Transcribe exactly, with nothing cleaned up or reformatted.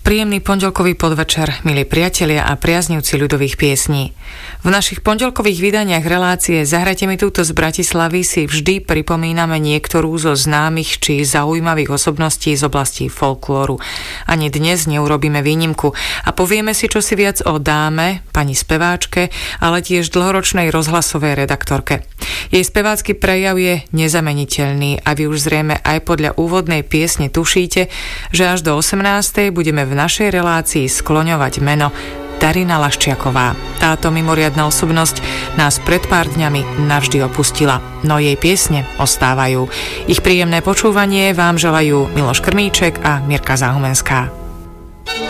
Príjemný pondelkový podvečer, milí priatelia a priaznivci ľudových piesní. V našich pondelkových vydaniach relácie Zahrajte mi túto z Bratislavy si vždy pripomíname niektorú zo známych či zaujímavých osobností z oblasti folklóru. Ani dnes neurobíme výnimku a povieme si čosi viac o dáme, pani speváčke, ale tiež dlhoročnej rozhlasovej redaktorke. Jej spevácky prejav je nezameniteľný a vy už zrejme aj podľa úvodnej piesne tušíte, že až do osemnástej budeme v našej relácii skloňovať meno Darina Laščiaková. Táto mimoriadna osobnosť nás pred pár dňami navždy opustila, no jej piesne ostávajú. Ich príjemné počúvanie vám želajú Miloš Krmíček a Mirka Záhumenská.